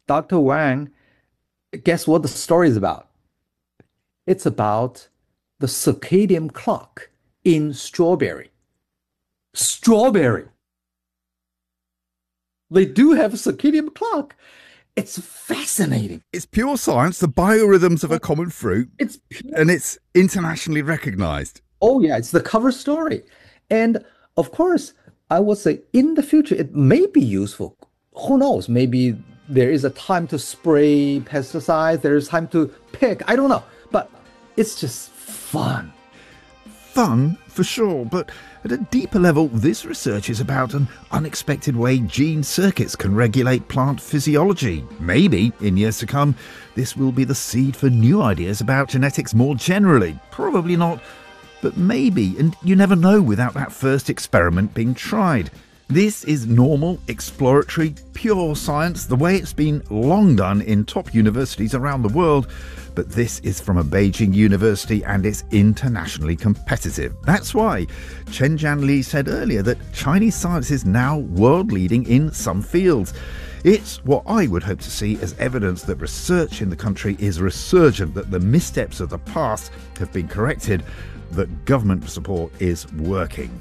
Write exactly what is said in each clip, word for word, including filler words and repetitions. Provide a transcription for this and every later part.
Doctor Wang, guess what the story is about? It's about the circadian clock in strawberry. Strawberry. They do have a circadian clock. It's fascinating. It's pure science, the biorhythms of a common fruit, It's pure. and it's internationally recognized. Oh, yeah, it's the cover story. And of course, I would say in the future, it may be useful. Who knows? Maybe there is a time to spray pesticides, there's time to pick. I don't know. But it's just fun. Fun, for sure, but at a deeper level, this research is about an unexpected way gene circuits can regulate plant physiology. Maybe, in years to come, this will be the seed for new ideas about genetics more generally. Probably not, but maybe, and you never know without that first experiment being tried. This is normal, exploratory, pure science, the way it's been long done in top universities around the world. But this is from a Beijing university and it's internationally competitive. That's why Chen Jianli said earlier that Chinese science is now world-leading in some fields. It's what I would hope to see as evidence that research in the country is resurgent, that the missteps of the past have been corrected, that government support is working.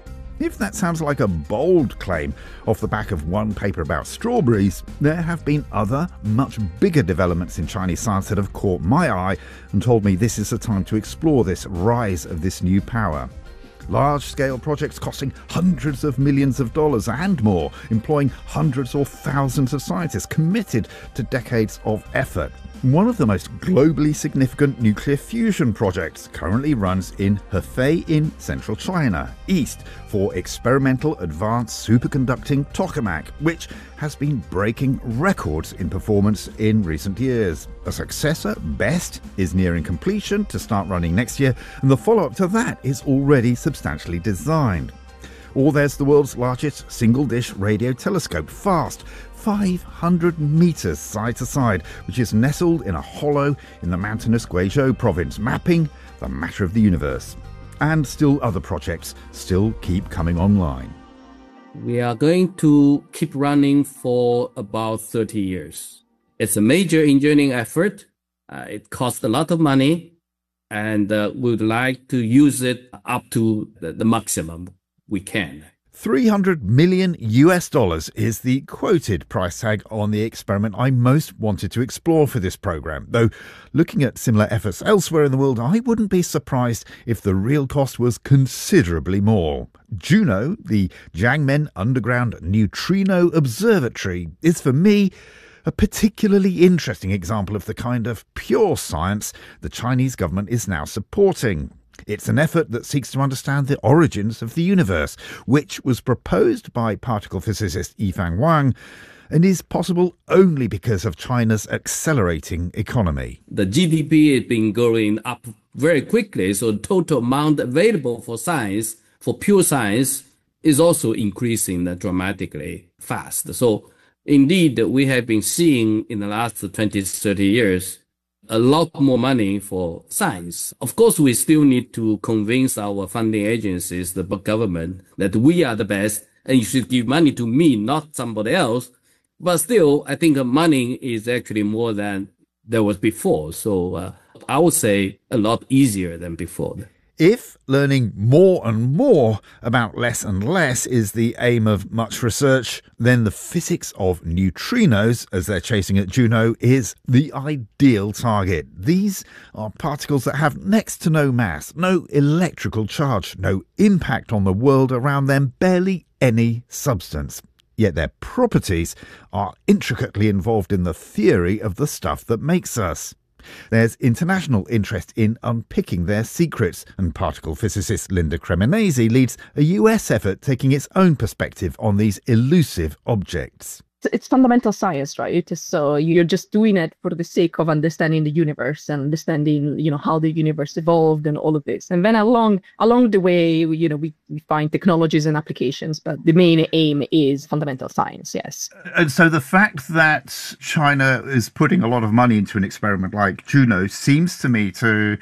If that sounds like a bold claim off the back of one paper about strawberries, there have been other, much bigger developments in Chinese science that have caught my eye and told me this is the time to explore this rise of this new power. Large-scale projects costing hundreds of millions of dollars and more, employing hundreds or thousands of scientists committed to decades of effort. One of the most globally significant nuclear fusion projects currently runs in Hefei in central China, east, for experimental advanced superconducting tokamak, which has been breaking records in performance in recent years. A successor, BEST, is nearing completion to start running next year, and the follow-up to that is already substantially designed. Or there's the world's largest single-dish radio telescope, FAST, five hundred meters side to side, which is nestled in a hollow in the mountainous Guizhou province, mapping the matter of the universe. And still other projects still keep coming online. We are going to keep running for about thirty years. It's a major engineering effort. Uh, it costs a lot of money, and uh, we would like to use it up to the, the maximum we can. three hundred million US dollars is the quoted price tag on the experiment I most wanted to explore for this program. Though looking at similar efforts elsewhere in the world, I wouldn't be surprised if the real cost was considerably more. Juno, the Jiangmen Underground Neutrino Observatory, is for me a particularly interesting example of the kind of pure science the Chinese government is now supporting. It's an effort that seeks to understand the origins of the universe, which was proposed by particle physicist Yifan Wang and is possible only because of China's accelerating economy. The G D P has been going up very quickly, so the total amount available for science, for pure science, is also increasing dramatically fast. So indeed, we have been seeing in the last twenty, thirty years a lot more money for science. Of course, we still need to convince our funding agencies, the government, that we are the best and you should give money to me, not somebody else. But still, I think money is actually more than there was before. So uh, I would say a lot easier than before. If learning more and more about less and less is the aim of much research, then the physics of neutrinos, as they're chasing at Juno, is the ideal target. These are particles that have next to no mass, no electrical charge, no impact on the world around them, barely any substance. Yet their properties are intricately involved in the theory of the stuff that makes us. There's international interest in unpicking their secrets, and particle physicist Linda Cremonese leads a U S effort taking its own perspective on these elusive objects. It's fundamental science, right? So you're just doing it for the sake of understanding the universe and understanding, you know, how the universe evolved and all of this. And then along along the way, you know, we, we find technologies and applications, but the main aim is fundamental science, yes. And so the fact that China is putting a lot of money into an experiment like Juno seems to me to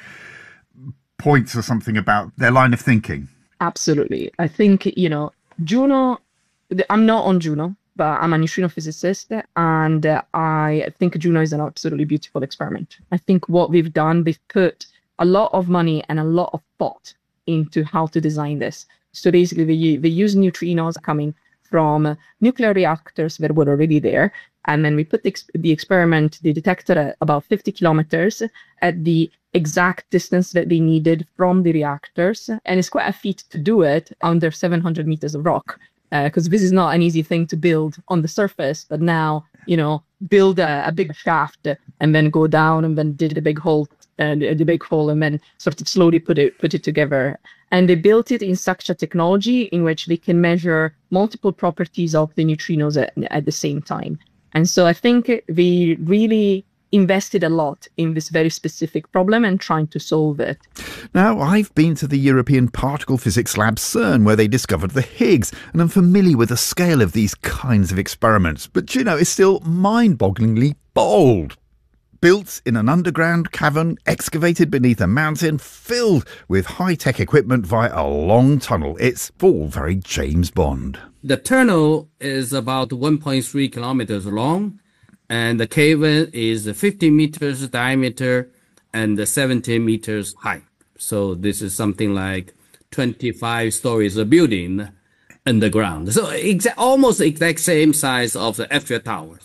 point to something about their line of thinking. Absolutely. I think, you know, Juno, I'm not on Juno. but I'm a neutrino physicist, and uh, I think Juno is an absolutely beautiful experiment. I think what we've done, we've put a lot of money and a lot of thought into how to design this. So basically, we, we use neutrinos coming from nuclear reactors that were already there. And then we put the, the experiment, the detector at about fifty kilometers at the exact distance that they needed from the reactors. And it's quite a feat to do it under seven hundred meters of rock, because uh, this is not an easy thing to build on the surface. But now, you know, build a, a big shaft and then go down and then did a big hole, and uh, the big hole, and then sort of slowly put it put it together. And they built it in such a technology in which they can measure multiple properties of the neutrinos at, at the same time. And so I think we really invested a lot in this very specific problem and trying to solve it. Now, I've been to the European Particle Physics Lab CERN, where they discovered the Higgs, and I'm familiar with the scale of these kinds of experiments. But Juno is still mind-bogglingly bold. Built in an underground cavern, excavated beneath a mountain, filled with high-tech equipment via a long tunnel. It's all very James Bond. The tunnel is about one point three kilometers long, and the cavern is fifty meters diameter and seventy meters high. So this is something like twenty-five stories of building underground. So exa- almost the exact same size of the Eiffel Tower.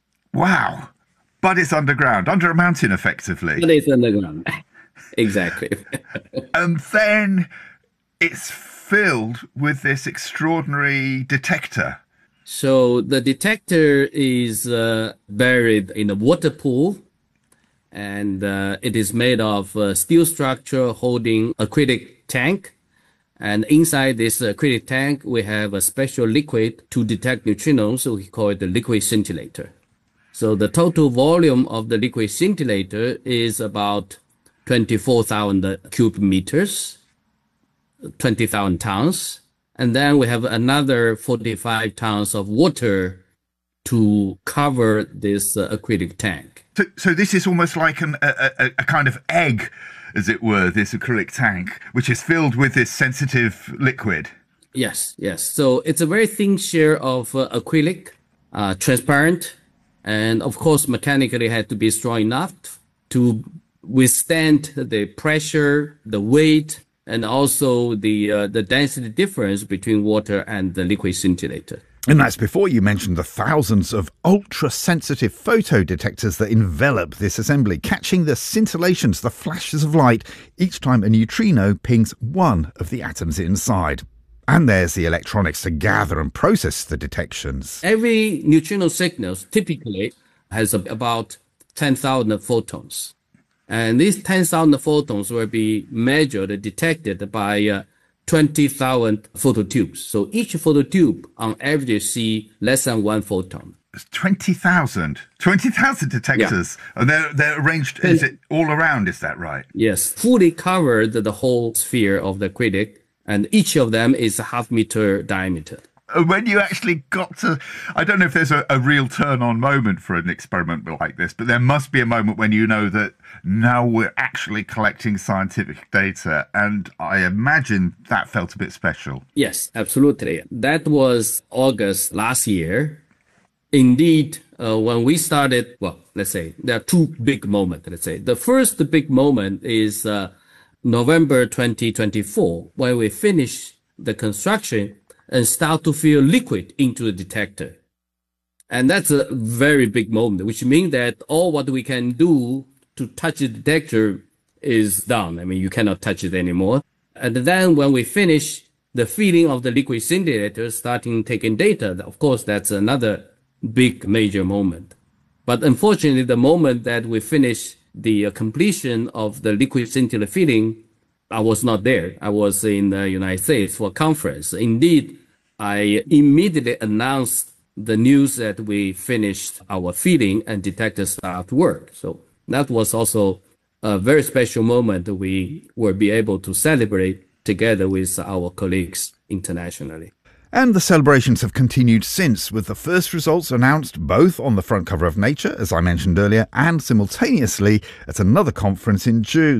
Wow. But it's underground, under a mountain, effectively. But it's underground. Exactly. And then it's filled with this extraordinary detector. So the detector is uh, buried in a water pool, and uh, it is made of a steel structure holding acrylic tank. And inside this acrylic tank, we have a special liquid to detect neutrinos, so we call it the liquid scintillator. So the total volume of the liquid scintillator is about twenty-four thousand cubic meters, twenty thousand tons. And then we have another forty-five tons of water to cover this uh, acrylic tank. So, so this is almost like an, a, a, a kind of egg, as it were, this acrylic tank, which is filled with this sensitive liquid. Yes, yes. So it's a very thin shear of uh, acrylic, uh, transparent, and of course mechanically had to be strong enough to withstand the pressure, the weight, and also the uh, the density difference between water and the liquid scintillator. And that's before you mentioned the thousands of ultra-sensitive photo detectors that envelop this assembly, catching the scintillations, the flashes of light, each time a neutrino pings one of the atoms inside. And there's the electronics to gather and process the detections. Every neutrino signal typically has about ten thousand photons. And these ten thousand photons will be measured and detected by uh, twenty thousand phototubes. So each phototube on average see less than one photon. twenty thousand? twenty thousand detectors? Yeah. And they're, they're arranged, is it all around, is that right? Yes, fully covered the whole sphere of the acrylic, and each of them is a half meter diameter. When you actually got to, I don't know if there's a, a real turn-on moment for an experiment like this, but there must be a moment when you know that now we're actually collecting scientific data, and I imagine that felt a bit special. Yes, absolutely. That was August last year. Indeed, uh, when we started, well, let's say there are two big moments, let's say. The first big moment is uh, November twenty twenty-four, when we finish the construction and start to feel liquid into the detector. And that's a very big moment, which means that all what we can do to touch the detector is done. I mean, you cannot touch it anymore. And then when we finish the feeling of the liquid scintillator starting taking data, of course, that's another big major moment. But unfortunately, the moment that we finish the uh, completion of the liquid scintillator feeling, I was not there. I was in the United States for a conference. Indeed, I immediately announced the news that we finished our feeling and detector started work. So that was also a very special moment that we will be able to celebrate together with our colleagues internationally. And the celebrations have continued since, with the first results announced both on the front cover of Nature, as I mentioned earlier, and simultaneously at another conference in June.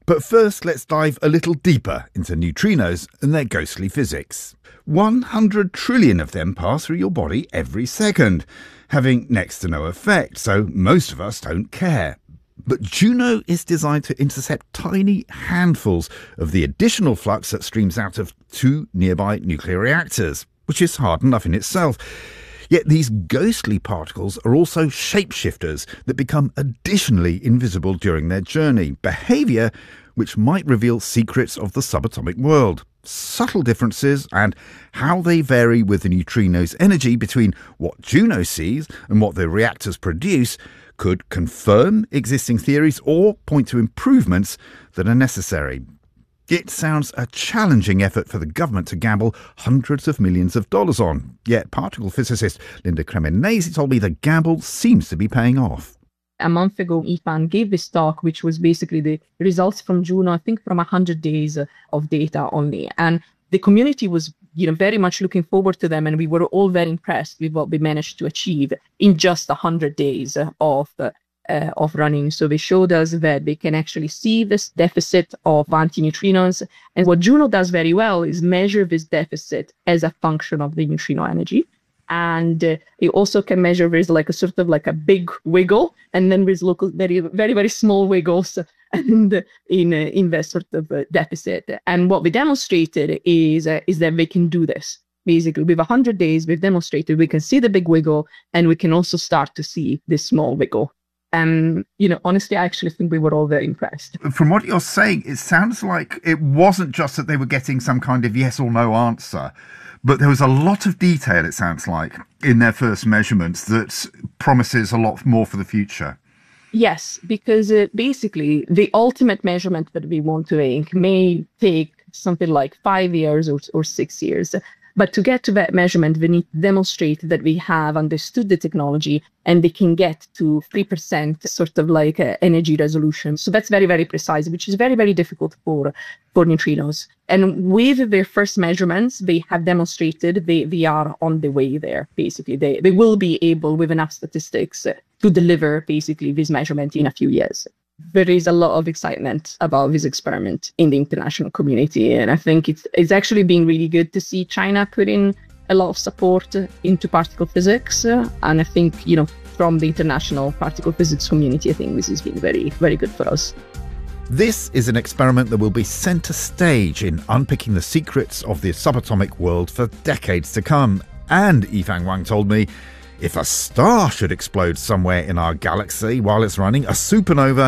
But first, let's dive a little deeper into neutrinos and their ghostly physics. one hundred trillion of them pass through your body every second, having next to no effect, so most of us don't care. But Juno is designed to intercept tiny handfuls of the additional flux that streams out of two nearby nuclear reactors, which is hard enough in itself. Yet these ghostly particles are also shapeshifters that become additionally invisible during their journey, behaviour which might reveal secrets of the subatomic world. Subtle differences and how they vary with the neutrino's energy between what Juno sees and what the reactors produce could confirm existing theories or point to improvements that are necessary. It sounds a challenging effort for the government to gamble hundreds of millions of dollars on. Yet particle physicist Linda Cremonesi told me the gamble seems to be paying off. A month ago, Yifan gave this talk, which was basically the results from Juno, I think from one hundred days of data only. And the community was, you know, very much looking forward to them. And we were all very impressed with what we managed to achieve in just one hundred days of uh, Uh, of running. So they showed us that they can actually see this deficit of antineutrinos. And what Juno does very well is measure this deficit as a function of the neutrino energy. And uh, it also can measure there's like a sort of like a big wiggle, and then there's local very, very, very small wiggles and in uh, in that sort of uh, deficit. And what we demonstrated is uh, is that they can do this. Basically, with one hundred days, we've demonstrated we can see the big wiggle, and we can also start to see this small wiggle. And, you know, honestly, I actually think we were all very impressed. From what you're saying, it sounds like it wasn't just that they were getting some kind of yes or no answer, but there was a lot of detail, it sounds like, in their first measurements that promises a lot more for the future. Yes, because uh, basically the ultimate measurement that we want to make may take something like five years or, or six years. But to get to that measurement, we need to demonstrate that we have understood the technology and they can get to three percent sort of like uh, energy resolution. So that's very, very precise, which is very, very difficult for, for neutrinos. And with their first measurements, they have demonstrated they, they are on the way there, basically. They, they will be able, with enough statistics, uh, to deliver basically this measurement in a few years. There is a lot of excitement about this experiment in the international community. And I think it's, it's actually been really good to see China put in a lot of support into particle physics. Uh, and I think, you know, from the international particle physics community, I think this has been very, very good for us. This is an experiment that will be centre stage in unpicking the secrets of the subatomic world for decades to come. And Yifan Wang told me, if a star should explode somewhere in our galaxy while it's running, a supernova,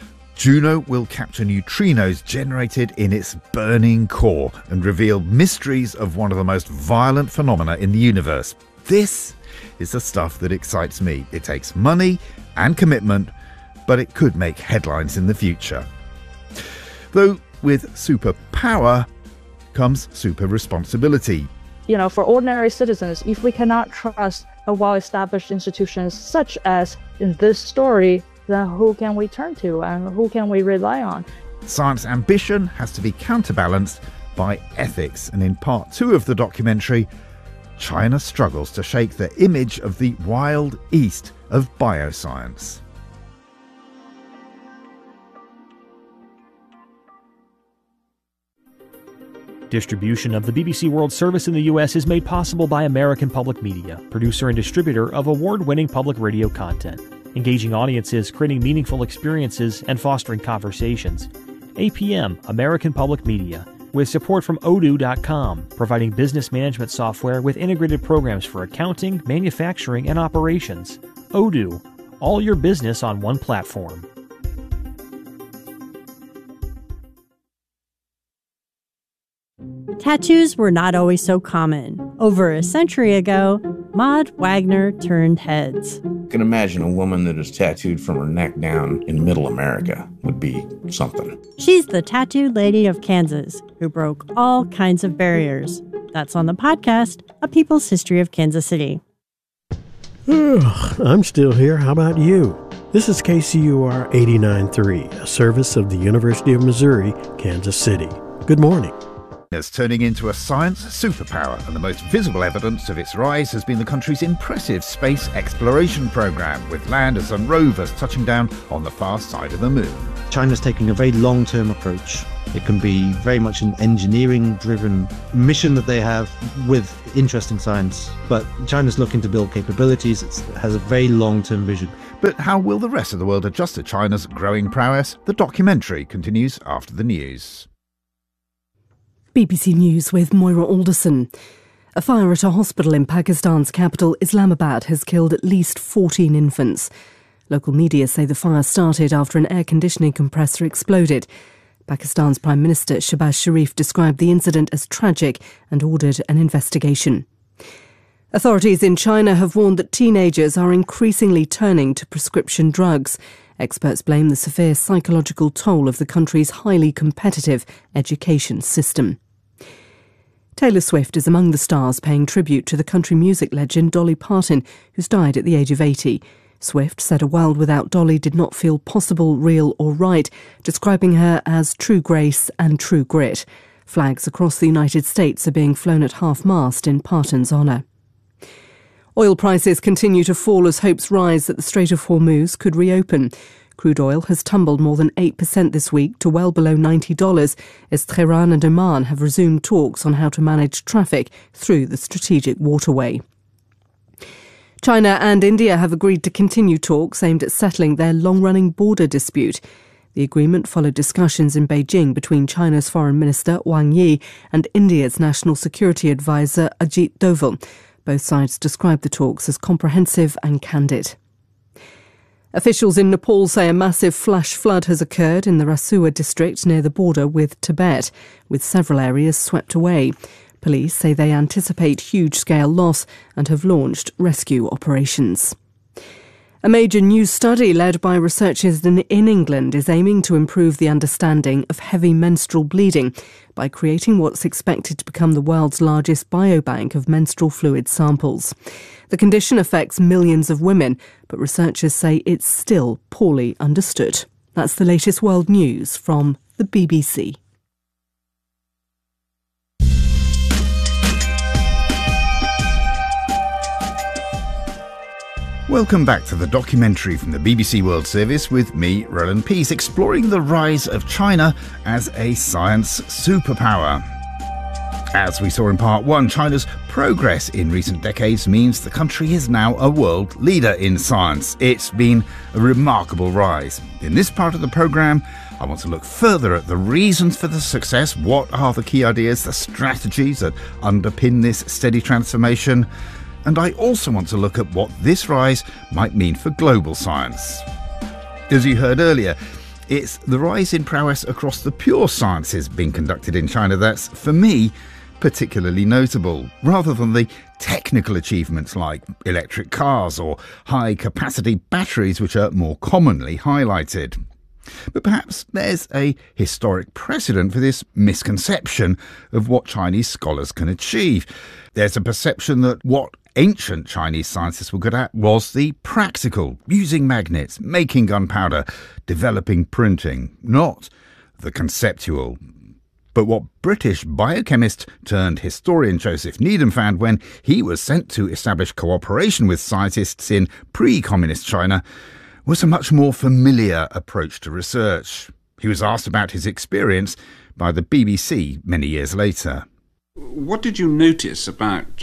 Juno will capture neutrinos generated in its burning core and reveal mysteries of one of the most violent phenomena in the universe. This is the stuff that excites me. It takes money and commitment, but it could make headlines in the future. Though with superpower comes super responsibility. You know, for ordinary citizens, if we cannot trust a well-established institutions such as in this story, then who can we turn to and who can we rely on? Science ambition has to be counterbalanced by ethics, and in part two of the documentary, China struggles to shake the image of the wild east of bioscience. Distribution of the B B C World Service in the U S is made possible by American Public Media, producer and distributor of award-winning public radio content, engaging audiences, creating meaningful experiences, and fostering conversations. A P M, American Public Media, with support from Odoo dot com, providing business management software with integrated programs for accounting, manufacturing, and operations. Odoo, all your business on one platform. Tattoos were not always so common. Over a century ago, Maud Wagner turned heads. You can imagine a woman that is tattooed from her neck down in middle America would be something. She's the tattooed lady of Kansas, who broke all kinds of barriers. That's on the podcast, A People's History of Kansas City. Ugh, I'm still here. How about you? This is K C U R eighty-nine point three, a service of the University of Missouri, Kansas City. Good morning. Is turning into a science superpower, and the most visible evidence of its rise has been the country's impressive space exploration program, with landers and rovers touching down on the far side of the moon. China's taking a very long-term approach. It can be very much an engineering-driven mission that they have with interesting science. But China's looking to build capabilities. It has a very long-term vision. But how will the rest of the world adjust to China's growing prowess? The documentary continues after the news. B B C News with Moira Alderson. A fire at a hospital in Pakistan's capital, Islamabad, has killed at least fourteen infants. Local media say the fire started after an air conditioning compressor exploded. Pakistan's Prime Minister Shehbaz Sharif described the incident as tragic and ordered an investigation. Authorities in China have warned that teenagers are increasingly turning to prescription drugs. Experts blame the severe psychological toll of the country's highly competitive education system. Taylor Swift is among the stars paying tribute to the country music legend Dolly Parton, who's died at the age of eighty. Swift said a world without Dolly did not feel possible, real or right, describing her as true grace and true grit. Flags across the United States are being flown at half-mast in Parton's honour. Oil prices continue to fall as hopes rise that the Strait of Hormuz could reopen. Crude oil has tumbled more than eight percent this week to well below ninety dollars as Tehran and Oman have resumed talks on how to manage traffic through the strategic waterway. China and India have agreed to continue talks aimed at settling their long-running border dispute. The agreement followed discussions in Beijing between China's Foreign Minister Wang Yi and India's National Security Advisor Ajit Doval. Both sides described the talks as comprehensive and candid. Officials in Nepal say a massive flash flood has occurred in the Rasua district near the border with Tibet, with several areas swept away. Police say they anticipate huge-scale loss and have launched rescue operations. A major new study led by researchers in England is aiming to improve the understanding of heavy menstrual bleeding by creating what's expected to become the world's largest biobank of menstrual fluid samples. The condition affects millions of women, but researchers say it's still poorly understood. That's the latest world news from the B B C. Welcome back to the documentary from the B B C World Service with me, Roland Pease, exploring the rise of China as a science superpower. As we saw in part one, China's progress in recent decades means the country is now a world leader in science. It's been a remarkable rise. In this part of the programme, I want to look further at the reasons for the success, what are the key ideas, the strategies that underpin this steady transformation. And I also want to look at what this rise might mean for global science. As you heard earlier, it's the rise in prowess across the pure sciences being conducted in China that's, for me, particularly notable, rather than the technical achievements like electric cars or high-capacity batteries, which are more commonly highlighted. But perhaps there's a historic precedent for this misconception of what Chinese scholars can achieve. There's a perception that what ancient Chinese scientists were good at was the practical, using magnets, making gunpowder, developing printing, not the conceptual. But what British biochemist turned historian Joseph Needham found when he was sent to establish cooperation with scientists in pre-communist China was a much more familiar approach to research. He was asked about his experience by the B B C many years later. What did you notice about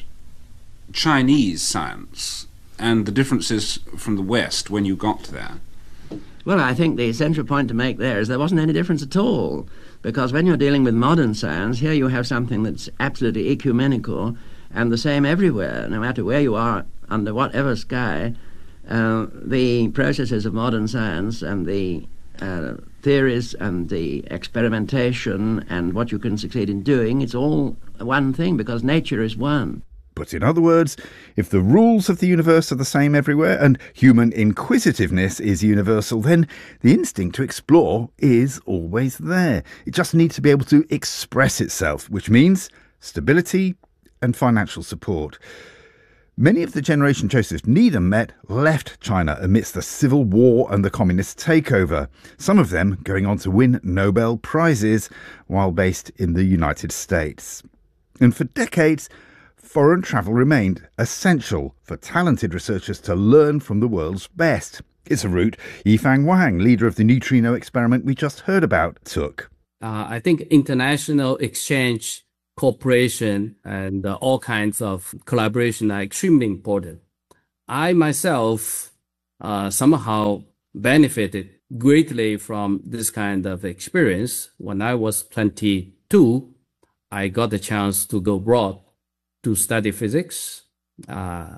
Chinese science and the differences from the West when you got there? Well, I think the central point to make there is there wasn't any difference at all, because when you're dealing with modern science, here you have something that's absolutely ecumenical and the same everywhere, no matter where you are, under whatever sky. Uh, the processes of modern science and the uh, theories and the experimentation and what you can succeed in doing, it's all one thing because nature is one. But in other words, if the rules of the universe are the same everywhere and human inquisitiveness is universal, then the instinct to explore is always there. It just needs to be able to express itself, which means stability and financial support. Many of the generation Joseph Needham met left China amidst the civil war and the communist takeover, some of them going on to win Nobel Prizes while based in the United States. And for decades, foreign travel remained essential for talented researchers to learn from the world's best. It's a route Yifang Wang, leader of the neutrino experiment we just heard about, took. Uh, I think international exchange, cooperation, and uh, all kinds of collaboration are extremely important. I myself uh, somehow benefited greatly from this kind of experience. When I was twenty-two, I got the chance to go abroad to study physics, uh,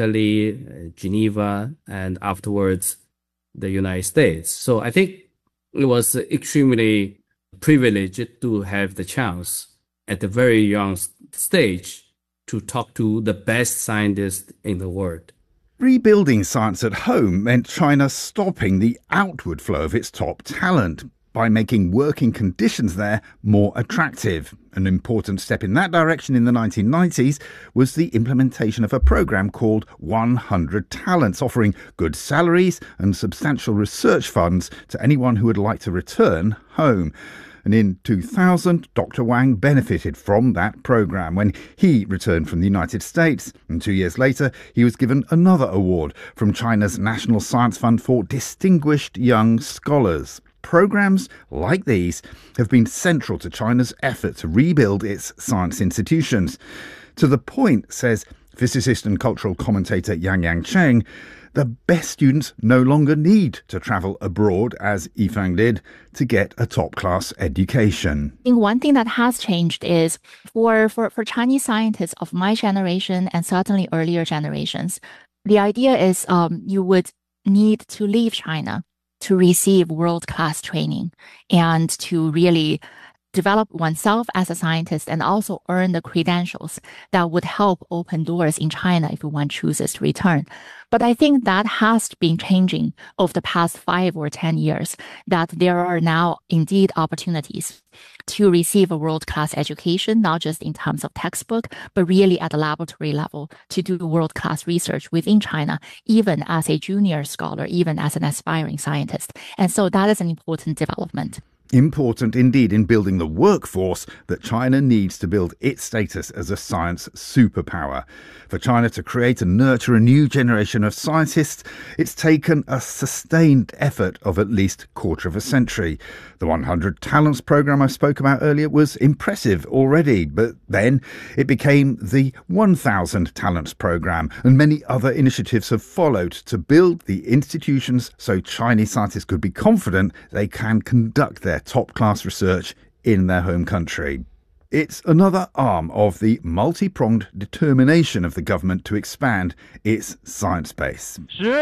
Italy, Geneva, and afterwards the United States. So I think it was extremely privileged to have the chance at a very young stage to talk to the best scientists in the world. Rebuilding science at home meant China stopping the outward flow of its top talent by making working conditions there more attractive. An important step in that direction in the nineteen nineties was the implementation of a program called one hundred Talents, offering good salaries and substantial research funds to anyone who would like to return home. And in two thousand, Doctor Wang benefited from that program when he returned from the United States. And two years later, he was given another award from China's National Science Fund for Distinguished Young Scholars. Programs like these have been central to China's effort to rebuild its science institutions. To the point, says physicist and cultural commentator Yang Yang Cheng, the best students no longer need to travel abroad, as Yifang did, to get a top-class education. I think one thing that has changed is for, for, for Chinese scientists of my generation and certainly earlier generations, the idea is um, you would need to leave China to receive world-class training and to really develop oneself as a scientist and also earn the credentials that would help open doors in China if one chooses to return. But I think that has been changing over the past five or ten years, that there are now indeed opportunities to receive a world-class education, not just in terms of textbook, but really at the laboratory level to do world-class research within China, even as a junior scholar, even as an aspiring scientist. And so that is an important development. Important indeed in building the workforce that China needs to build its status as a science superpower. For China to create and nurture a new generation of scientists, it's taken a sustained effort of at least a quarter of a century. The one hundred Talents programme I spoke about earlier was impressive already, but then it became the one thousand Talents programme, and many other initiatives have followed to build the institutions so Chinese scientists could be confident they can conduct their top-class research in their home country. It's another arm of the multi-pronged determination of the government to expand its science base.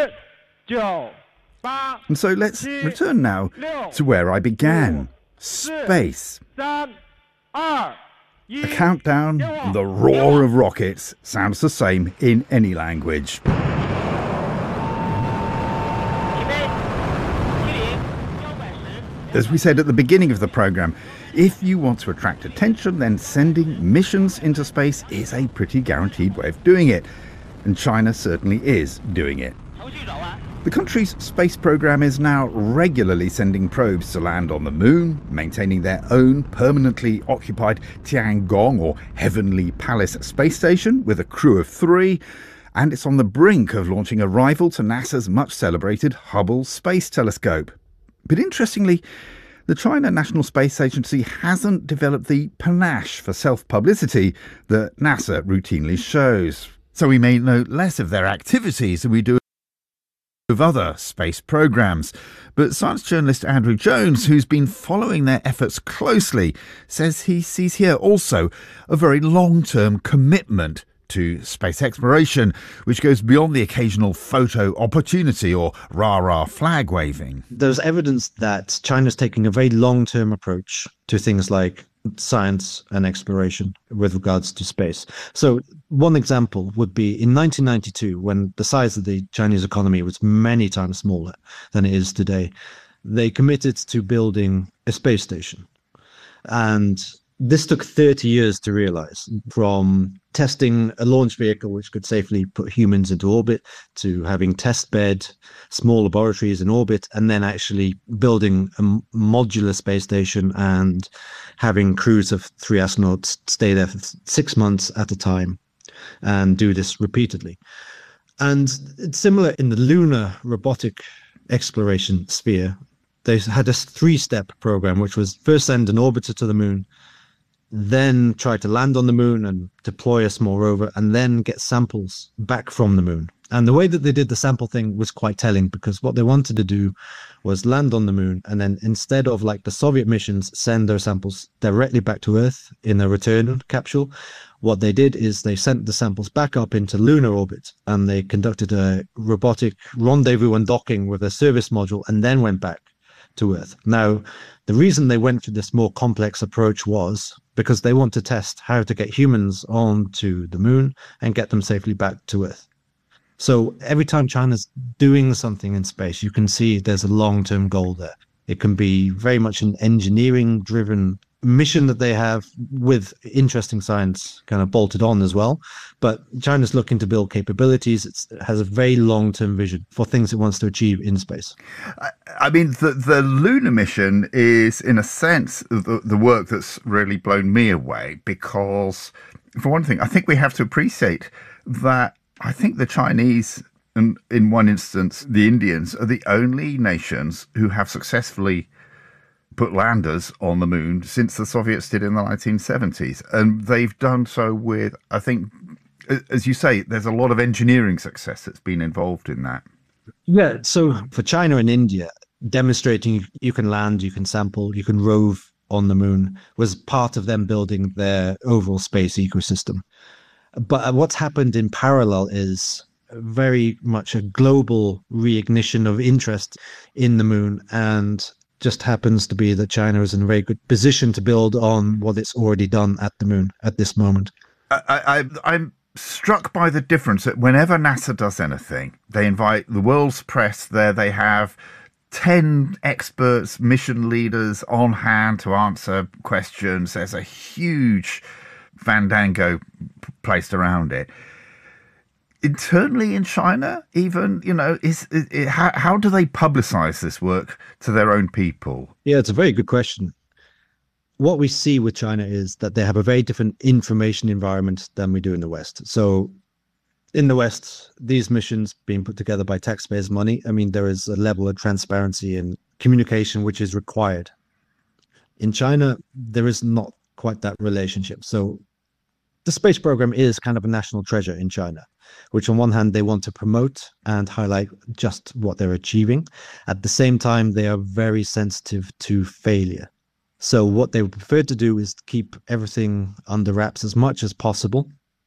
And so let's return now to where I began. Space. A countdown, the roar of rockets sounds the same in any language. As we said at the beginning of the programme, if you want to attract attention, then sending missions into space is a pretty guaranteed way of doing it. And China certainly is doing it. The country's space programme is now regularly sending probes to land on the moon, maintaining their own permanently occupied Tiangong, or Heavenly Palace space station, with a crew of three, and it's on the brink of launching a rival to NASA's much-celebrated Hubble Space Telescope. But interestingly, the China National Space Agency hasn't developed the panache for self-publicity that NASA routinely shows. So we may know less of their activities than we do of other space programs. But science journalist Andrew Jones, who's been following their efforts closely, says he sees here also a very long-term commitment to space exploration, which goes beyond the occasional photo opportunity or rah-rah flag waving. There's evidence that China's taking a very long-term approach to things like science and exploration with regards to space. So one example would be in nineteen ninety-two, when the size of the Chinese economy was many times smaller than it is today, they committed to building a space station. And this took thirty years to realize, from testing a launch vehicle which could safely put humans into orbit, to having test bed, small laboratories in orbit, and then actually building a modular space station and having crews of three astronauts stay there for six months at a time and do this repeatedly. And it's similar in the lunar robotic exploration sphere. They had a three-step program, which was first send an orbiter to the moon, then try to land on the moon and deploy a small rover, and then get samples back from the moon. And the way that they did the sample thing was quite telling, because what they wanted to do was land on the moon, and then instead of like the Soviet missions, send their samples directly back to Earth in a return capsule. What they did is they sent the samples back up into lunar orbit, and they conducted a robotic rendezvous and docking with a service module, and then went back to Earth. Now, the reason they went for this more complex approach was because they want to test how to get humans onto the moon and get them safely back to Earth. So every time China's doing something in space, you can see there's a long-term goal there. It can be very much an engineering-driven mission that they have with interesting science kind of bolted on as well. But China's looking to build capabilities. It's, it has a very long-term vision for things it wants to achieve in space. I, I mean, the, the lunar mission is, in a sense, the, the work that's really blown me away, because, for one thing, I think we have to appreciate that I think the Chinese, and in one instance, the Indians, are the only nations who have successfully put landers on the moon since the Soviets did in the nineteen seventies. And they've done so with, I think, as you say, there's a lot of engineering success that's been involved in that. Yeah, so for China and India, demonstrating you can land, you can sample, you can rove on the moon was part of them building their overall space ecosystem. But what's happened in parallel is very much a global reignition of interest in the moon, and just happens to be that China is in a very good position to build on what it's already done at the moon at this moment. I, I, I'm struck by the difference that whenever NASA does anything, they invite the world's press there. They have ten experts, mission leaders on hand to answer questions. There's a huge fandango placed around it. Internally in China, even, you know, is, is, is how, how do they publicize this work to their own people? Yeah, it's a very good question. What we see with China is that they have a very different information environment than we do in the West. So in the West, these missions being put together by taxpayers' money, I mean, there is a level of transparency and communication which is required. In China, there is not quite that relationship. So the space program is kind of a national treasure in China, which on one hand they want to promote and highlight just what they're achieving. At the same time, they are very sensitive to failure. So what they prefer to do is keep everything under wraps as much as possible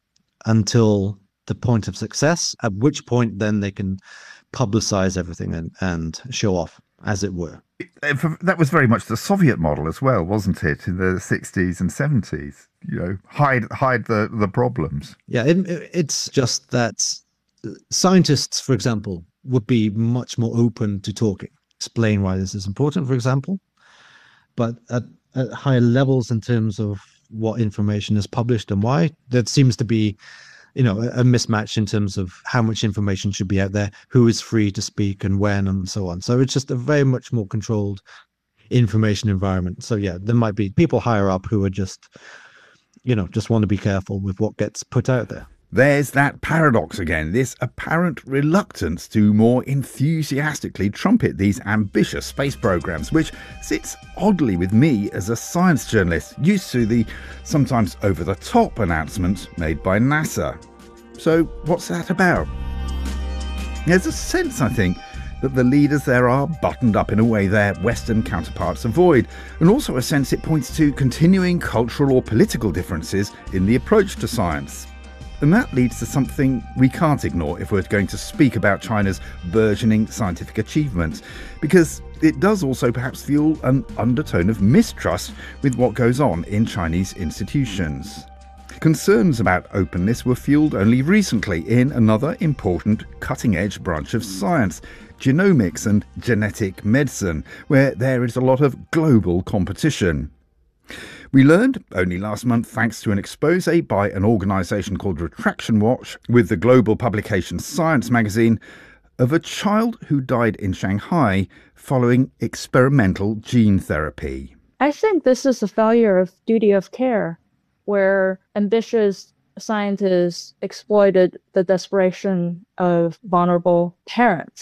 until the point of success, at which point then they can publicize everything and, and show off, as it were. That was very much the Soviet model as well, wasn't it, in the sixties and seventies? You know, hide hide the, the problems. Yeah, it, it's just that scientists, for example, would be much more open to talking, explain why this is important, for example. But at, at higher levels in terms of what information is published and why, there seems to be, you know, a mismatch in terms of how much information should be out there, who is free to speak and when and so on. So it's just a very much more controlled information environment. So yeah, there might be people higher up who are just, you know, just want to be careful with what gets put out there. There's that paradox again, this apparent reluctance to more enthusiastically trumpet these ambitious space programs, which sits oddly with me as a science journalist, used to the sometimes over-the-top announcements made by NASA. So what's that about? There's a sense, I think, that the leaders there are buttoned up in a way their Western counterparts avoid, and also a sense it points to continuing cultural or political differences in the approach to science. And that leads to something we can't ignore if we're going to speak about China's burgeoning scientific achievements, because it does also perhaps fuel an undertone of mistrust with what goes on in Chinese institutions. Concerns about openness were fueled only recently in another important cutting-edge branch of science, genomics and genetic medicine, where there is a lot of global competition. We learned, only last month thanks to an expose by an organisation called Retraction Watch with the global publication Science magazine, of a child who died in Shanghai following experimental gene therapy. I think this is a failure of duty of care, where ambitious scientists exploited the desperation of vulnerable parents.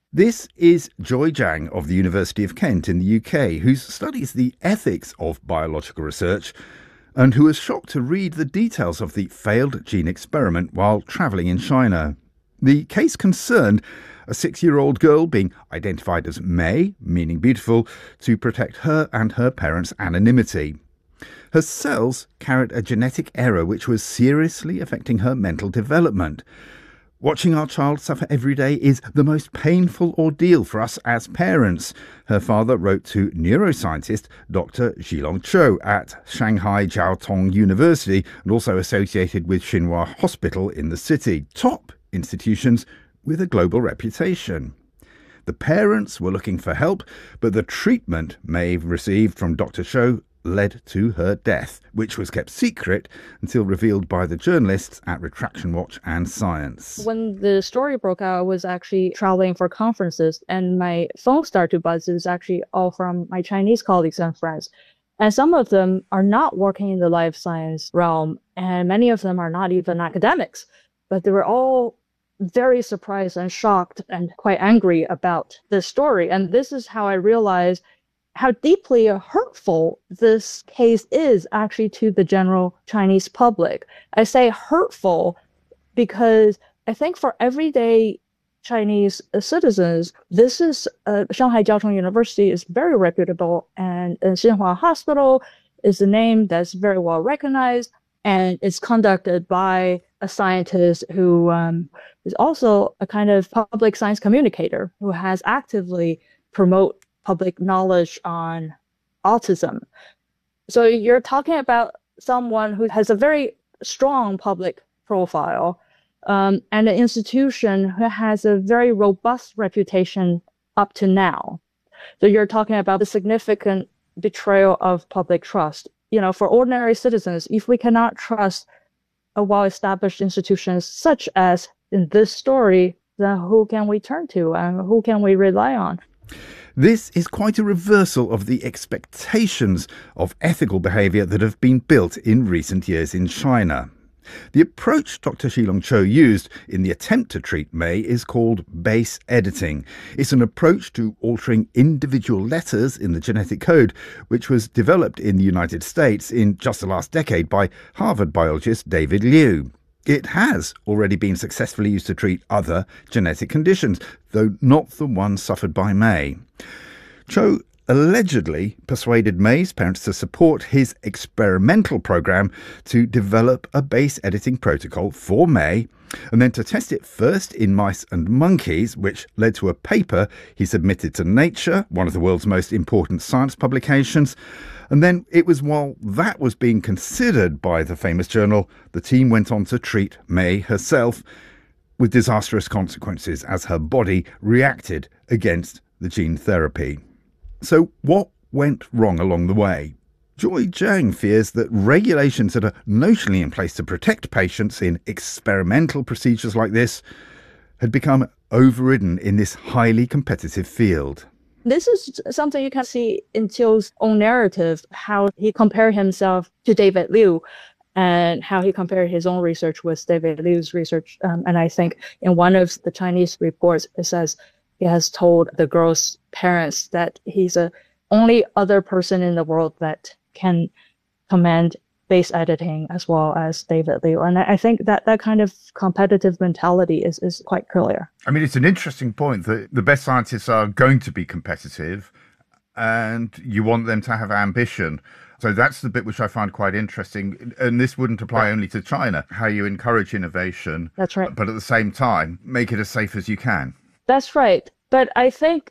This is Joy Zhang of the University of Kent in the U K, who studies the ethics of biological research and who was shocked to read the details of the failed gene experiment while travelling in China. The case concerned a six-year-old girl being identified as May, meaning beautiful, to protect her and her parents' anonymity. Her cells carried a genetic error which was seriously affecting her mental development. Watching our child suffer every day is the most painful ordeal for us as parents, her father wrote to neuroscientist Doctor Zhilong Cho at Shanghai Jiao Tong University and also associated with Xinhua Hospital in the city, top institutions with a global reputation. The parents were looking for help, but the treatment Maeve received from Doctor Cho led to her death, which was kept secret until revealed by the journalists at Retraction Watch and Science. When the story broke out, I was actually traveling for conferences, and my phone started to buzz. It was actually all from my Chinese colleagues and friends. And some of them are not working in the life science realm, and many of them are not even academics. But they were all very surprised and shocked and quite angry about this story. And this is how I realized how deeply hurtful this case is actually to the general Chinese public. I say hurtful because I think for everyday Chinese citizens, this is uh, Shanghai Jiao Tong University is very reputable, and uh, Xinhua Hospital is a name that's very well recognized, and it's conducted by a scientist who um, is also a kind of public science communicator who has actively promote public knowledge on autism. So you're talking about someone who has a very strong public profile um, and an institution who has a very robust reputation up to now. So you're talking about the significant betrayal of public trust. You know, for ordinary citizens, if we cannot trust a well-established institution such as in this story, then who can we turn to and who can we rely on? This is quite a reversal of the expectations of ethical behaviour that have been built in recent years in China. The approach Doctor Zhilong Cho used in the attempt to treat May is called base editing. It's an approach to altering individual letters in the genetic code, which was developed in the United States in just the last decade by Harvard biologist David Liu. It has already been successfully used to treat other genetic conditions, though not the one suffered by May. Cho allegedly persuaded May's parents to support his experimental program to develop a base editing protocol for May, and then to test it first in mice and monkeys, which led to a paper he submitted to Nature, one of the world's most important science publications. And then it was while that was being considered by the famous journal, the team went on to treat May herself with disastrous consequences as her body reacted against the gene therapy. So what went wrong along the way? Joy Zhang fears that regulations that are notionally in place to protect patients in experimental procedures like this had become overridden in this highly competitive field. This is something you can see in Chou's own narrative, how he compared himself to David Liu and how he compared his own research with David Liu's research. Um, and I think in one of the Chinese reports, it says he has told the girl's parents that he's the only other person in the world that can command base editing as well as David Liu. And I think that that kind of competitive mentality is, is quite clear. I mean, it's an interesting point that the best scientists are going to be competitive and you want them to have ambition. So that's the bit which I find quite interesting. And this wouldn't apply only to China, how you encourage innovation. That's right. But at the same time, make it as safe as you can. That's right. But I think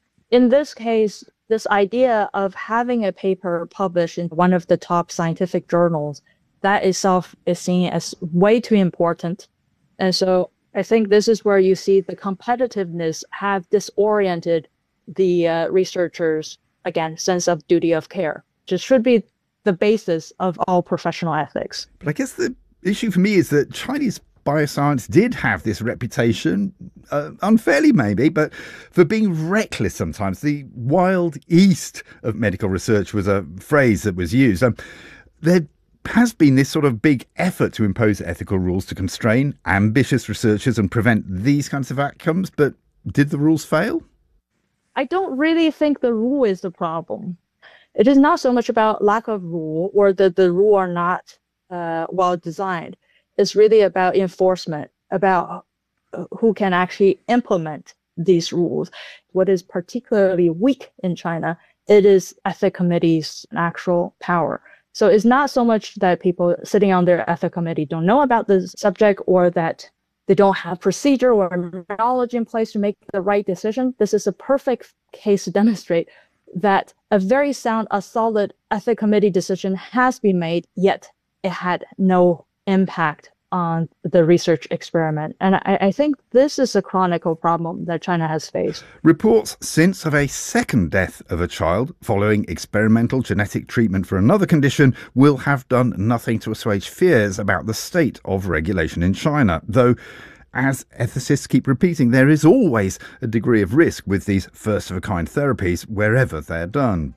in this case, this idea of having a paper published in one of the top scientific journals, that itself is seen as way too important. And so I think this is where you see the competitiveness have disoriented the uh, researchers, again, sense of duty of care, which should be the basis of all professional ethics. But I guess the issue for me is that Chinese bioscience did have this reputation, uh, unfairly maybe, but for being reckless sometimes. The wild east of medical research was a phrase that was used. Um, there has been this sort of big effort to impose ethical rules to constrain ambitious researchers and prevent these kinds of outcomes, but Did the rules fail? I don't really think the rule is the problem. It is not so much about lack of rule or that the rule are not uh, well designed. It's really about enforcement, about who can actually implement these rules. What is particularly weak in China, it is ethics committee's actual power. So it's not so much that people sitting on their ethics committee don't know about the subject or that they don't have procedure or knowledge in place to make the right decision. This is a perfect case to demonstrate that a very sound, a solid ethics committee decision has been made, yet it had no impact on the research experiment. And I, I think this is a chronic problem that China has faced. Reports since of a second death of a child following experimental genetic treatment for another condition will have done nothing to assuage fears about the state of regulation in China, though, as ethicists keep repeating, there is always a degree of risk with these first-of-a-kind therapies wherever they're done.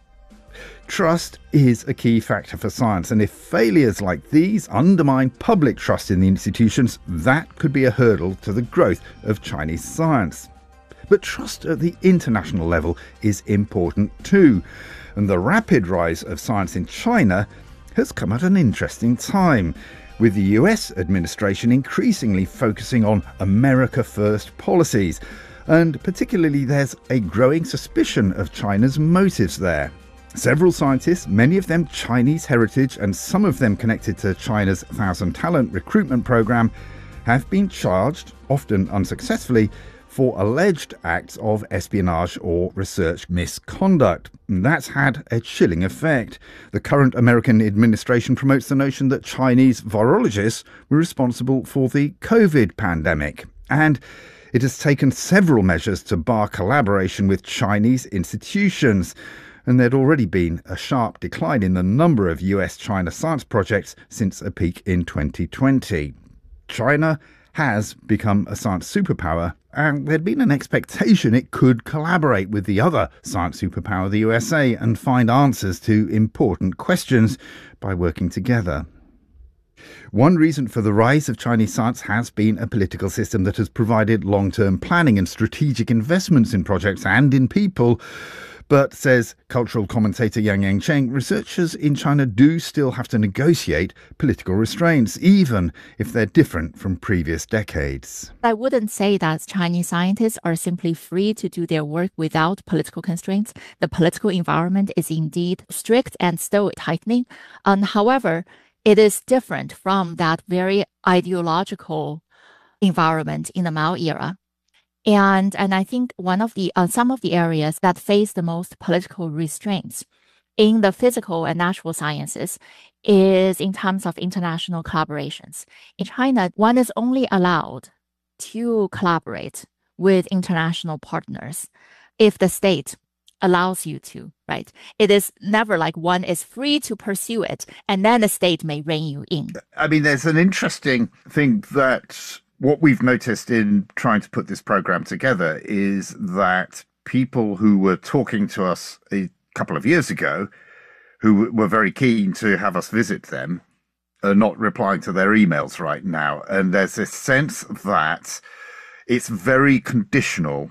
Trust is a key factor for science, and if failures like these undermine public trust in the institutions, that could be a hurdle to the growth of Chinese science. But trust at the international level is important too, and the rapid rise of science in China has come at an interesting time, with the U S administration increasingly focusing on America First policies, and particularly there's a growing suspicion of China's motives there. Several scientists, many of them Chinese heritage and some of them connected to China's Thousand Talent recruitment program, have been charged, often unsuccessfully, for alleged acts of espionage or research misconduct. That's had a chilling effect. The current American administration promotes the notion that Chinese virologists were responsible for the COVID pandemic, and it has taken several measures to bar collaboration with Chinese institutions. And there'd already been a sharp decline in the number of U S-China science projects since a peak in twenty twenty. China has become a science superpower, and there'd been an expectation it could collaborate with the other science superpower, the U S A, and find answers to important questions by working together. One reason for the rise of Chinese science has been a political system that has provided long-term planning and strategic investments in projects and in people. But, says cultural commentator Yang Yang-Cheng, researchers in China do still have to negotiate political restraints, even if they're different from previous decades. I wouldn't say that Chinese scientists are simply free to do their work without political constraints. The political environment is indeed strict and still tightening. Um, however, it is different from that very ideological environment in the Mao era. And and I think one of the uh, some of the areas that face the most political restraints in the physical and natural sciences is in terms of international collaborations. In China, one is only allowed to collaborate with international partners if the state allows you to, right? It is never like one is free to pursue it and then the state may rein you in. I mean, there's an interesting thing that what we've noticed in trying to put this program together is that people who were talking to us a couple of years ago, who were very keen to have us visit them, are not replying to their emails right now. And there's this sense that it's very conditional,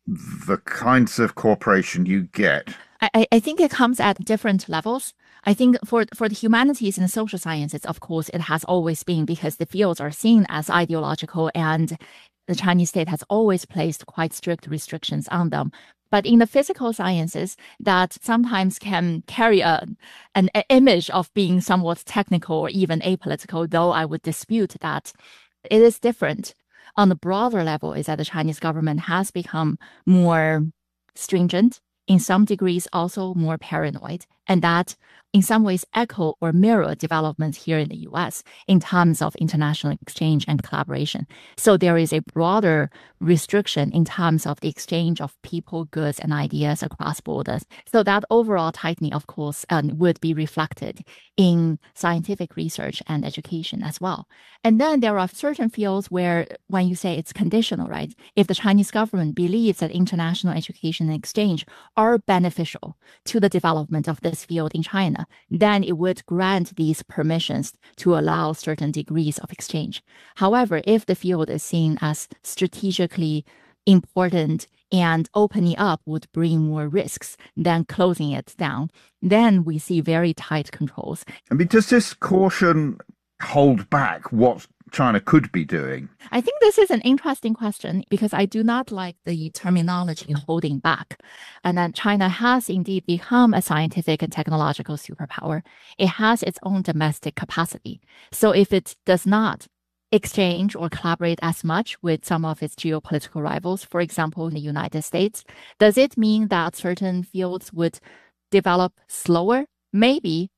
the kinds of cooperation you get. I, I think it comes at different levels. I think for for the humanities and social sciences, of course, it has always been because the fields are seen as ideological and the Chinese state has always placed quite strict restrictions on them. But in the physical sciences, that sometimes can carry a, an, an image of being somewhat technical or even apolitical, though I would dispute that. It is different. On the broader level is that the Chinese government has become more stringent, in some degrees also more paranoid, and that in some ways echo or mirror developments here in the U S in terms of international exchange and collaboration. So there is a broader restriction in terms of the exchange of people, goods, and ideas across borders. So that overall tightening, of course, um, would be reflected in scientific research and education as well. And then there are certain fields where, when you say it's conditional, right? If the Chinese government believes that international education and exchange are beneficial to the development of this field in China, then it would grant these permissions to allow certain degrees of exchange. However, if the field is seen as strategically important and opening up would bring more risks than closing it down. Then we see very tight controls. I mean, does this caution hold back what China could be doing? I think this is an interesting question because I do not like the terminology holding back. And then China has indeed become a scientific and technological superpower. It has its own domestic capacity. So if it does not exchange or collaborate as much with some of its geopolitical rivals, for example, the United States, does it mean that certain fields would develop slower? Maybe,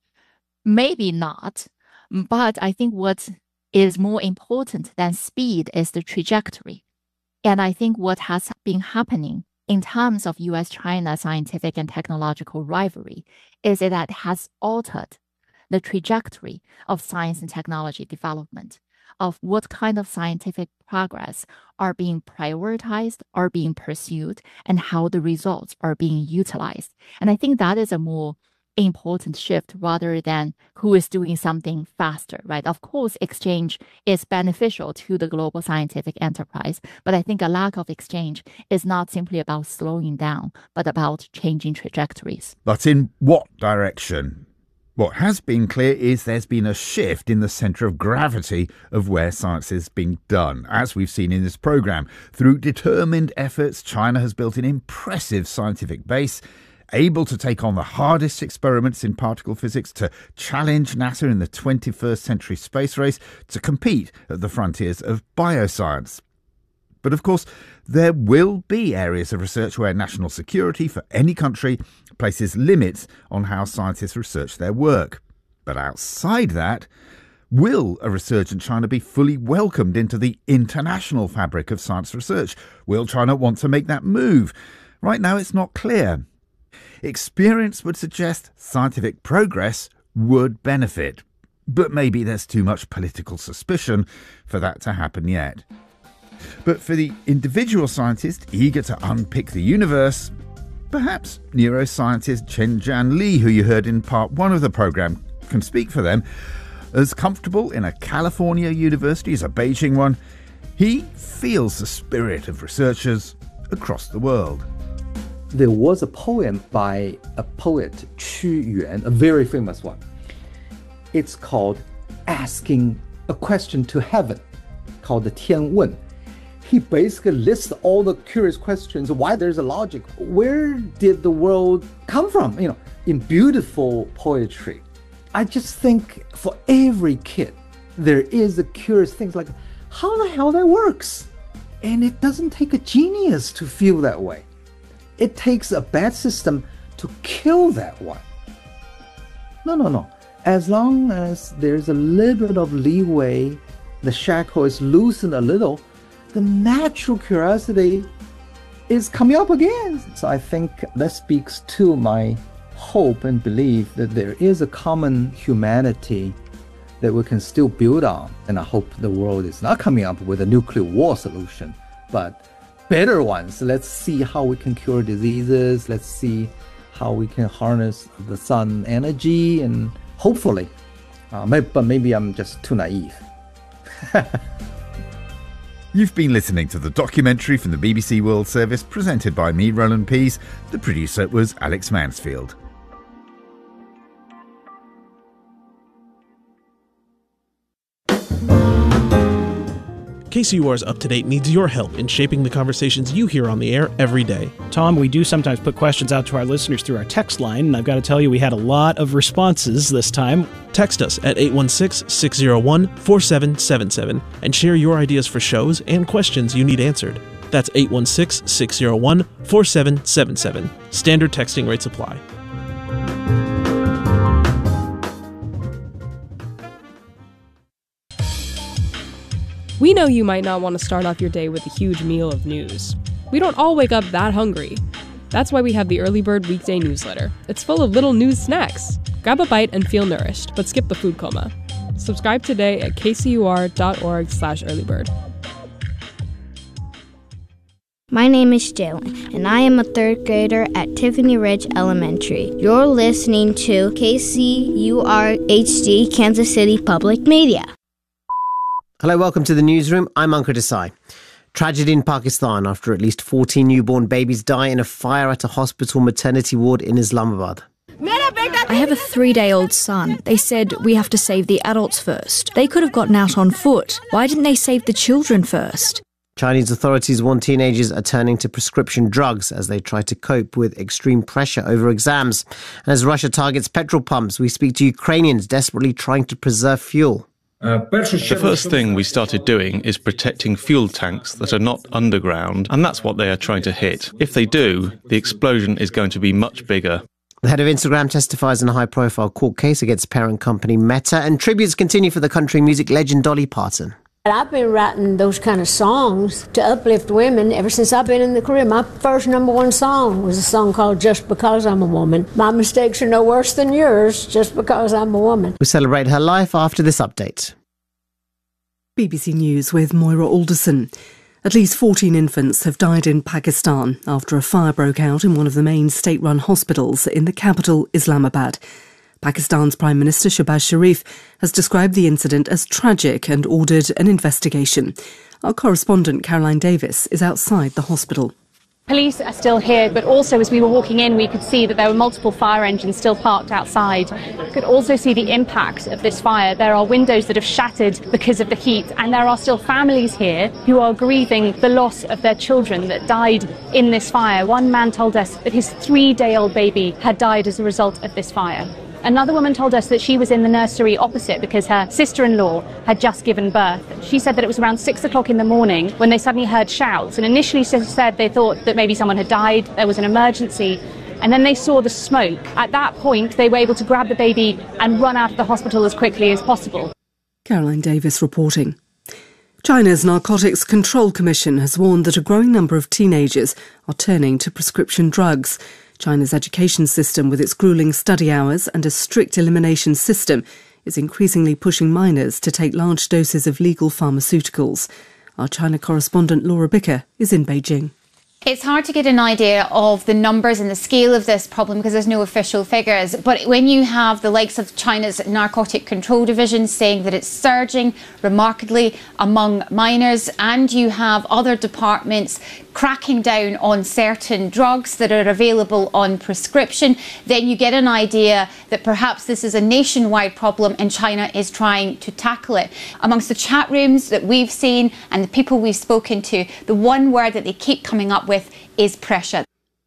maybe not. But I think what is more important than speed is the trajectory. And I think what has been happening in terms of U S China scientific and technological rivalry is that it has altered the trajectory of science and technology development, of what kind of scientific progress are being prioritized, are being pursued, and how the results are being utilized. And I think that is a more important shift rather than who is doing something faster, right? Of course, exchange is beneficial to the global scientific enterprise, but I think a lack of exchange is not simply about slowing down, but about changing trajectories. But in what direction? What has been clear is there's been a shift in the centre of gravity of where science is being done. As we've seen in this programme, through determined efforts, China has built an impressive scientific base, able to take on the hardest experiments in particle physics, to challenge NASA in the twenty-first century space race, to compete at the frontiers of bioscience. But of course, there will be areas of research where national security for any country places limits on how scientists research their work. But outside that, will a resurgent China be fully welcomed into the international fabric of science research? Will China want to make that move? Right now, it's not clear. Experience would suggest scientific progress would benefit, but maybe there's too much political suspicion for that to happen yet. But for the individual scientist eager to unpick the universe, perhaps neuroscientist Chen-Jian Li, who you heard in part one of the programme, can speak for them. As comfortable in a California university as a Beijing one, he feels the spirit of researchers across the world. There was a poem by a poet, Qu Yuan, a very famous one. It's called Asking a Question to Heaven, called the Tian Wen. He basically lists all the curious questions, why there's a logic, where did the world come from, you know, in beautiful poetry. I just think for every kid, there is a curious thing like, how the hell that works? And it doesn't take a genius to feel that way. It takes a bad system to kill that one. No, no, no. As long as there's a little bit of leeway, the shackle is loosened a little, the natural curiosity is coming up again. So I think that speaks to my hope and belief that there is a common humanity that we can still build on. And I hope the world is not coming up with a nuclear war solution, but better ones. Let's see how we can cure diseases. Let's see how we can harness the sun energy, and hopefully, uh, maybe, but maybe I'm just too naive. You've been listening to the documentary from the B B C World Service, presented by me, Roland Pease. The producer was Alex Mansfield. K C U R's Up to Date needs your help in shaping the conversations you hear on the air every day. Tom, we do sometimes put questions out to our listeners through our text line, and I've got to tell you, we had a lot of responses this time. Text us at eight one six, six zero one, four seven seven seven and share your ideas for shows and questions you need answered. That's eight one six, six zero one, four seven seven seven. Standard texting rates apply. We know you might not want to start off your day with a huge meal of news. We don't all wake up that hungry. That's why we have the Early Bird Weekday Newsletter. It's full of little news snacks. Grab a bite and feel nourished, but skip the food coma. Subscribe today at kcur.org slash earlybird. My name is Jalen, and I am a third grader at Tiffany Ridge Elementary. You're listening to K C U R H D, Kansas City Public Media. Hello, welcome to the newsroom. I'm Ankur Desai. Tragedy in Pakistan after at least fourteen newborn babies die in a fire at a hospital maternity ward in Islamabad. I have a three-day-old son. They said we have to save the adults first. They could have gotten out on foot. Why didn't they save the children first? Chinese authorities warn teenagers are turning to prescription drugs as they try to cope with extreme pressure over exams. And as Russia targets petrol pumps, we speak to Ukrainians desperately trying to preserve fuel. The first thing we started doing is protecting fuel tanks that are not underground, and that's what they are trying to hit. If they do, the explosion is going to be much bigger. The head of Instagram testifies in a high-profile court case against parent company Meta, and tributes continue for the country music legend Dolly Parton. I've been writing those kind of songs to uplift women ever since I've been in the career. My first number one song was a song called Just Because I'm a Woman. My mistakes are no worse than yours, just because I'm a woman. We celebrate her life after this update. B B C News with Moira Alderson. At least fourteen infants have died in Pakistan after a fire broke out in one of the main state-run hospitals in the capital, Islamabad. Pakistan's Prime Minister Shehbaz Sharif has described the incident as tragic and ordered an investigation. Our correspondent Caroline Davis is outside the hospital. Police are still here, but also as we were walking in, we could see that there were multiple fire engines still parked outside. We could also see the impact of this fire. There are windows that have shattered because of the heat, and there are still families here who are grieving the loss of their children that died in this fire. One man told us that his three-day-old baby had died as a result of this fire. Another woman told us that she was in the nursery opposite because her sister-in-law had just given birth. She said that it was around six o'clock in the morning when they suddenly heard shouts, and initially she said they thought that maybe someone had died, there was an emergency, and then they saw the smoke. At that point, they were able to grab the baby and run out of the hospital as quickly as possible. Caroline Davis reporting. China's Narcotics Control Commission has warned that a growing number of teenagers are turning to prescription drugs. China's education system, with its gruelling study hours and a strict elimination system, is increasingly pushing minors to take large doses of legal pharmaceuticals. Our China correspondent Laura Bicker is in Beijing. It's hard to get an idea of the numbers and the scale of this problem because there's no official figures. But when you have the likes of China's Narcotic Control Division saying that it's surging remarkably among minors, and you have other departments cracking down on certain drugs that are available on prescription, then you get an idea that perhaps this is a nationwide problem and China is trying to tackle it. Amongst the chat rooms that we've seen and the people we've spoken to, the one word that they keep coming up with is pressure.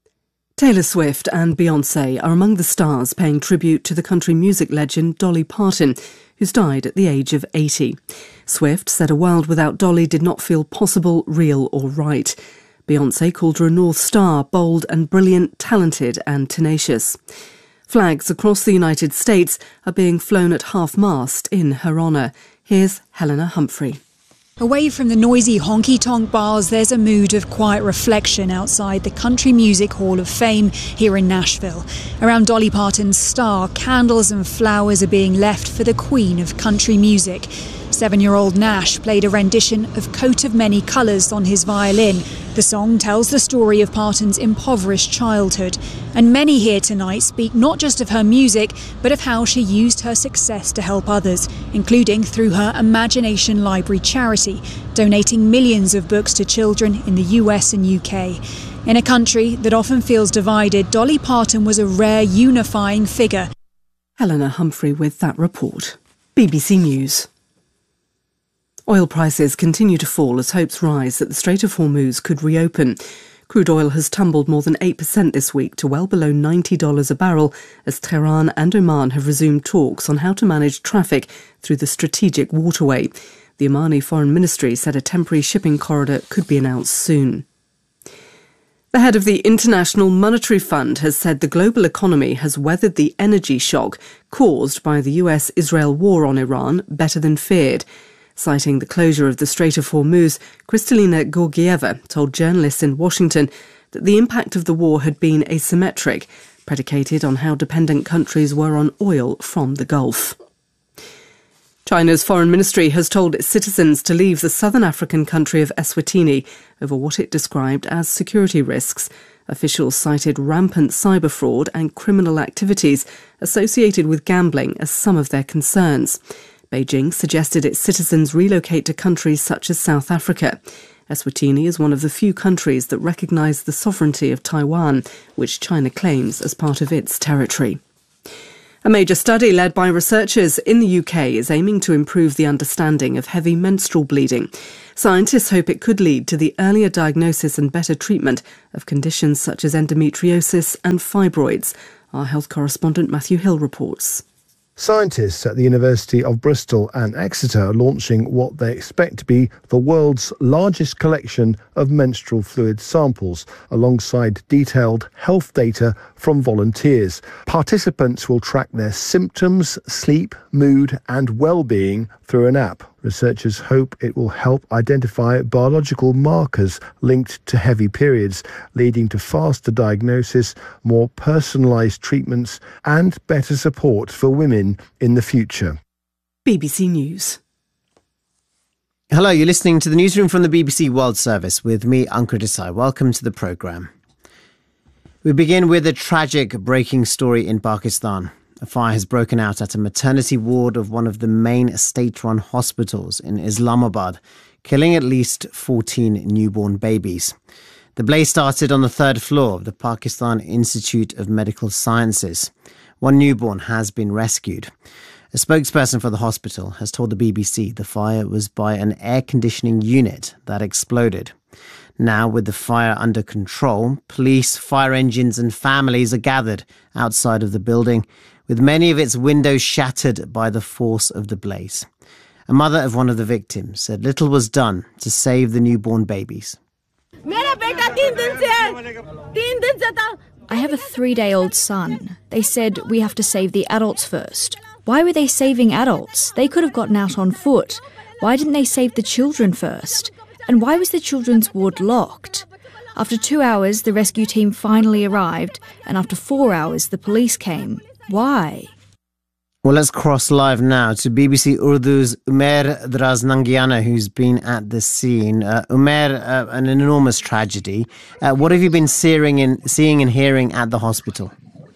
Taylor Swift and Beyoncé are among the stars paying tribute to the country music legend Dolly Parton, who's died at the age of eighty. Swift said a world without Dolly did not feel possible, real or right. Beyoncé called her a North Star, bold and brilliant, talented and tenacious. Flags across the United States are being flown at half-mast in her honour. Here's Helena Humphrey. Away from the noisy honky-tonk bars, there's a mood of quiet reflection outside the Country Music Hall of Fame here in Nashville. Around Dolly Parton's star, candles and flowers are being left for the queen of country music. Seven-year-old Nash played a rendition of Coat of Many Colours on his violin. The song tells the story of Parton's impoverished childhood. And many here tonight speak not just of her music, but of how she used her success to help others, including through her Imagination Library charity, donating millions of books to children in the U S and U K. In a country that often feels divided, Dolly Parton was a rare unifying figure. Helena Humphrey with that report. B B C News. Oil prices continue to fall as hopes rise that the Strait of Hormuz could reopen. Crude oil has tumbled more than eight percent this week to well below ninety dollars a barrel as Tehran and Oman have resumed talks on how to manage traffic through the strategic waterway. The Omani Foreign Ministry said a temporary shipping corridor could be announced soon. The head of the International Monetary Fund has said the global economy has weathered the energy shock caused by the U S-Israel war on Iran better than feared. Citing the closure of the Strait of Hormuz, Kristalina Georgieva told journalists in Washington that the impact of the war had been asymmetric, predicated on how dependent countries were on oil from the Gulf. China's foreign ministry has told its citizens to leave the southern African country of Eswatini over what it described as security risks. Officials cited rampant cyber fraud and criminal activities associated with gambling as some of their concerns. Beijing suggested its citizens relocate to countries such as South Africa. Eswatini is one of the few countries that recognise the sovereignty of Taiwan, which China claims as part of its territory. A major study led by researchers in the U K is aiming to improve the understanding of heavy menstrual bleeding. Scientists hope it could lead to the earlier diagnosis and better treatment of conditions such as endometriosis and fibroids. Our health correspondent Matthew Hill reports. Scientists at the University of Bristol and Exeter are launching what they expect to be the world's largest collection of menstrual fluid samples, alongside detailed health data from volunteers. Participants will track their symptoms, sleep, mood and well-being through an app. Researchers hope it will help identify biological markers linked to heavy periods, leading to faster diagnosis, more personalised treatments and better support for women in the future. B B C News. Hello, you're listening to the newsroom from the B B C World Service with me, Ankur Desai. Welcome to the programme. We begin with a tragic breaking story in Pakistan. A fire has broken out at a maternity ward of one of the main state-run hospitals in Islamabad, killing at least fourteen newborn babies. The blaze started on the third floor of the Pakistan Institute of Medical Sciences. One newborn has been rescued. A spokesperson for the hospital has told the B B C the fire was by an air conditioning unit that exploded. Now, with the fire under control, police, fire engines and families are gathered outside of the building, with many of its windows shattered by the force of the blaze. A mother of one of the victims said little was done to save the newborn babies. I have a three-day-old son. They said we have to save the adults first. Why were they saving adults? They could have gotten out on foot. Why didn't they save the children first? And why was the children's ward locked? After two hours, the rescue team finally arrived, and after four hours, the police came. Why? Well, let's cross live now to B B C Urdu's Umair Draznangiana, who's been at the scene. Uh, Umair, uh, an enormous tragedy. Uh, what have you been seeing and, seeing and hearing at the hospital?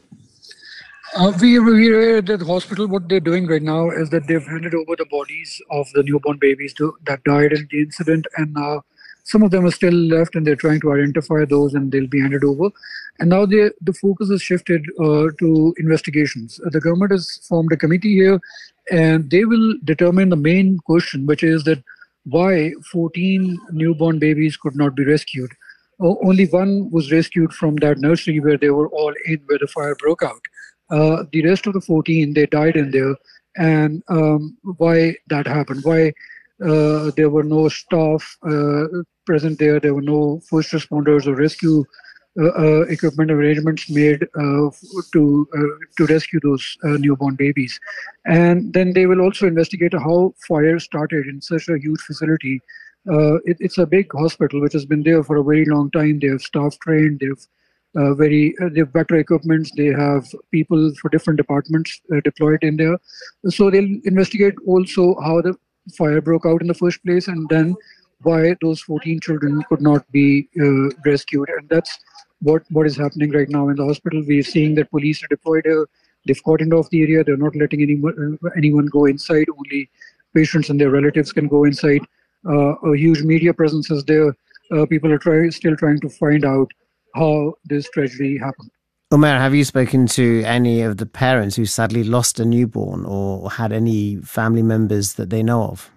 Uh, we, we are at the hospital. What they're doing right now is that they've handed over the bodies of the newborn babies to, that died in the incident, and now some of them are still left, and they're trying to identify those, and they'll be handed over. And now the the focus has shifted uh, to investigations. Uh, the government has formed a committee here, and they will determine the main question, which is that why fourteen newborn babies could not be rescued. O- only one was rescued from that nursery where they were all in, where the fire broke out. Uh, the rest of the fourteen, they died in there. And um, why that happened, why uh, there were no staff uh, present there, there were no first responders or rescue uh, uh, equipment arrangements made uh, to uh, to rescue those uh, newborn babies. And then they will also investigate how fire started in such a huge facility. Uh, it, it's a big hospital which has been there for a very long time. They have staff trained, they have Uh, very, uh, they have better equipment. They have people for different departments uh, deployed in there. So they'll investigate also how the fire broke out in the first place, and then why those fourteen children could not be uh, rescued. And that's what, what is happening right now in the hospital. We're seeing that police are deployed here. They've cordoned off the area. They're not letting anyone, uh, anyone go inside. Only patients and their relatives can go inside. Uh, a huge media presence is there. Uh, people are try, still trying to find out how this tragedy happened. Umair, have you spoken to any of the parents who sadly lost a newborn or had any family members that they know of?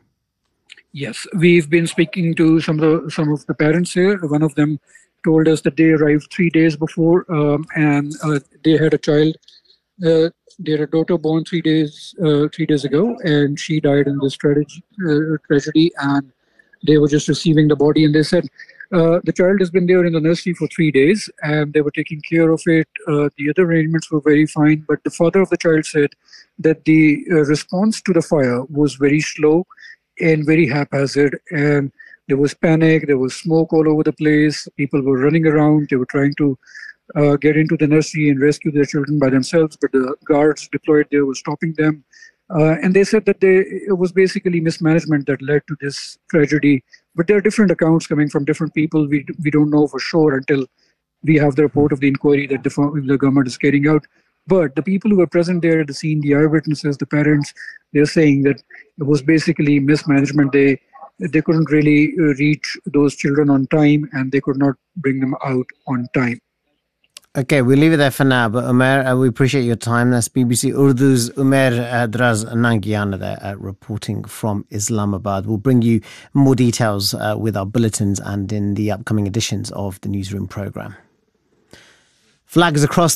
Yes, we've been speaking to some of the, some of the parents here. One of them told us that they arrived three days before um, and uh, they had a child. Uh, they had a daughter born three days uh, three days ago, and she died in this tragedy, uh, tragedy. And they were just receiving the body, and they said, Uh, the child has been there in the nursery for three days and they were taking care of it. Uh, the other arrangements were very fine, but the father of the child said that the uh, response to the fire was very slow and very haphazard, and there was panic, there was smoke all over the place, people were running around, they were trying to uh, get into the nursery and rescue their children by themselves, but the guards deployed there were stopping them. Uh, and they said that they, it was basically mismanagement that led to this tragedy. But there are different accounts coming from different people. We we don't know for sure until we have the report of the inquiry that the, the government is carrying out. But the people who were present there at the scene, the eyewitnesses, the parents, they're saying that it was basically mismanagement. They they couldn't really reach those children on time, and they could not bring them out on time. Okay, we'll leave it there for now. But Umair, uh, we appreciate your time. That's B B C Urdu's Umair uh, Draz Nangiana there, uh, reporting from Islamabad. We'll bring you more details uh, with our bulletins and in the upcoming editions of the Newsroom programme. Flags across